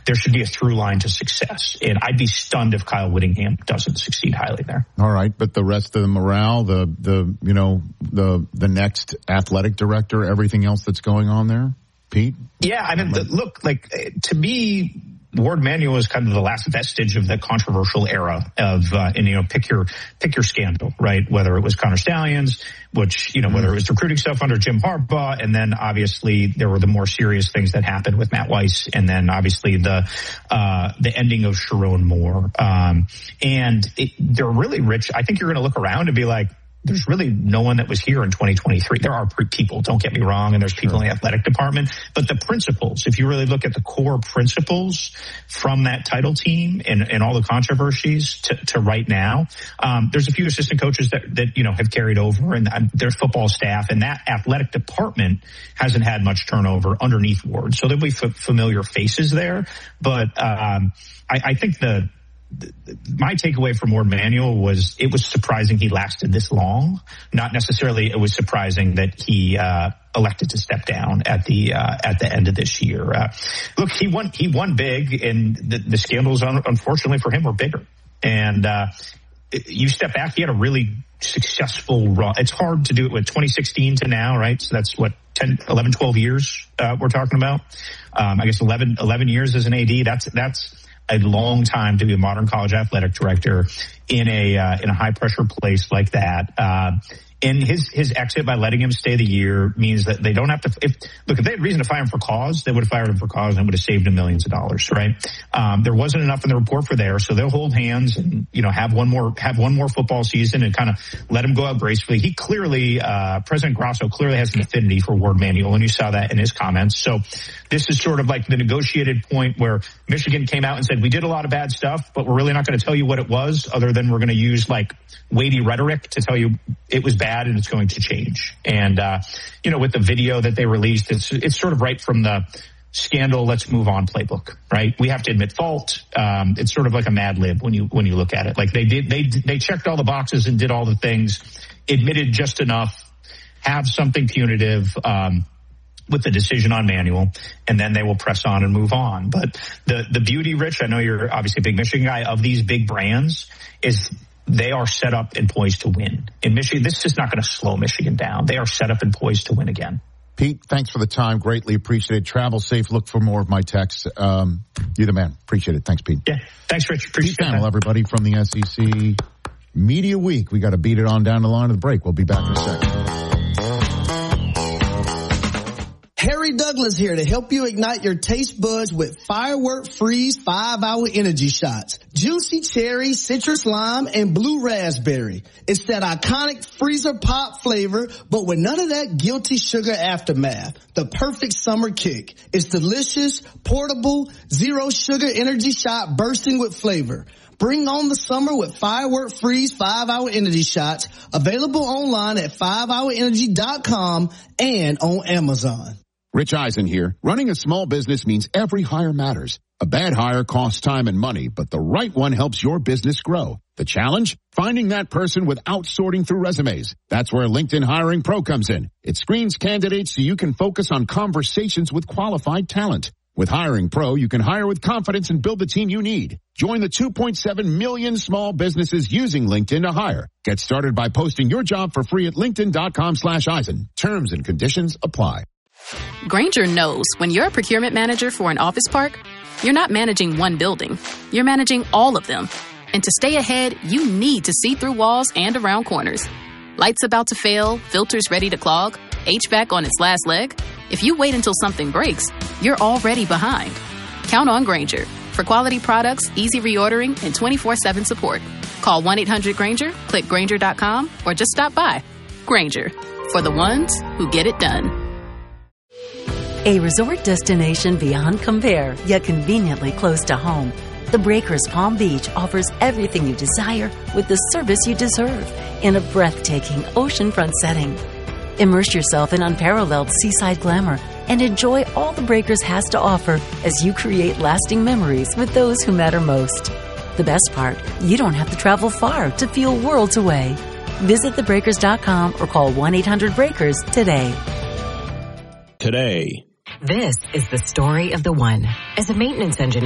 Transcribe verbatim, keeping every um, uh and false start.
there should be a through line to success. And I'd be stunned if Kyle Whittingham doesn't succeed highly there. All right, but the rest of the morale, the the you know the the next athletic director, everything else that's going on there, Pete? Yeah, I mean, the, look, like to me, Warde Manuel is kind of the last vestige of the controversial era of, uh, and, you know, pick your, pick your scandal, right? Whether it was Connor Stallions, which, you know, whether it was recruiting stuff under Jim Harbaugh, and then obviously there were the more serious things that happened with Matt Weiss, and then obviously the, uh, the ending of Sharon Moore. Um, and it, they're really rich. I think you're going to look around and be like, there's really no one that was here in twenty twenty-three. There are people, don't get me wrong, and there's people sure. in the athletic department. But the principles, if you really look at the core principles from that title team and, and all the controversies to, to right now, um, there's a few assistant coaches that, that, you know, have carried over, and um, there's football staff, and that athletic department hasn't had much turnover underneath Warde. So there'll be f- familiar faces there. But um, I, I think the my takeaway from Warde Manuel was it was surprising he lasted this long. Not necessarily it was surprising that he uh elected to step down at the uh at the end of this year. Uh, look, he won he won big, and the, the scandals, unfortunately for him, were bigger. And uh you step back, he had a really successful run. It's hard to do it with twenty sixteen to now, right? So that's what, ten, eleven, twelve years uh we're talking about. Um I guess eleven, eleven years as an A D. That's that's a long time to be a modern college athletic director in a uh, in a high pressure place like that. Uh, and his his exit by letting him stay the year means that they don't have to. If, look, if they had reason to fire him for cause, they would have fired him for cause and would have saved him millions of dollars, right? Um, there wasn't enough in the report for there, so they'll hold hands and you know have one more have one more football season and kind of let him go out gracefully. He clearly, uh, President Grasso clearly has an affinity for Warde Manuel, and you saw that in his comments. So this is sort of like the negotiated point where Michigan came out and said, we did a lot of bad stuff, but we're really not going to tell you what it was, other than we're going to use like weighty rhetoric to tell you it was bad and it's going to change. And, uh, you know, with the video that they released, it's, it's sort of right from the scandal, let's move on playbook, right? We have to admit fault. Um, it's sort of like a Mad Lib when you, when you look at it. Like they did, they, they checked all the boxes and did all the things, admitted just enough, have something punitive, um, with the decision on Manuel, and then they will press on and move on. But the, the beauty, Rich, I know you're obviously a big Michigan guy, of these big brands is they are set up and poised to win. In Michigan, this is not going to slow Michigan down. They are set up and poised to win again. Pete, thanks for the time. Greatly appreciated. Travel safe. Look for more of my texts. Um, you're the man. Appreciate it. Thanks, Pete. Yeah. Thanks, Rich. Appreciate it. Pete Thamel, everybody from the S E C Media Week. We got to beat it on down the line of the break. We'll be back in a second. Harry Douglas here to help you ignite your taste buds with Firework Freeze five hour energy shots. Juicy cherry, citrus lime, and blue raspberry. It's that iconic freezer pop flavor, but with none of that guilty sugar aftermath. The perfect summer kick. It's delicious, portable, zero sugar energy shot bursting with flavor. Bring on the summer with Firework Freeze five hour energy shots. Available online at five hour energy dot com and on Amazon. Rich Eisen here. Running a small business means every hire matters. A bad hire costs time and money, but the right one helps your business grow. The challenge? Finding that person without sorting through resumes. That's where LinkedIn Hiring Pro comes in. It screens candidates so you can focus on conversations with qualified talent. With Hiring Pro, you can hire with confidence and build the team you need. Join the two point seven million small businesses using LinkedIn to hire. Get started by posting your job for free at linkedin.com slash Eisen. Terms and conditions apply. Grainger knows when you're a procurement manager for an office park, you're not managing one building. You're managing all of them. And to stay ahead, you need to see through walls and around corners. Lights about to fail, filters ready to clog, H V A C on its last leg. If you wait until something breaks, you're already behind. Count on Grainger for quality products, easy reordering, and twenty-four seven support. Call one eight hundred Grainger, click Grainger dot com, or just stop by. Grainger, for the ones who get it done. A resort destination beyond compare, yet conveniently close to home. The Breakers Palm Beach offers everything you desire with the service you deserve in a breathtaking oceanfront setting. Immerse yourself in unparalleled seaside glamour and enjoy all the Breakers has to offer as you create lasting memories with those who matter most. The best part, you don't have to travel far to feel worlds away. Visit the breakers dot com or call one eight hundred breakers today. Today. This is the story of the one. As a maintenance engineer,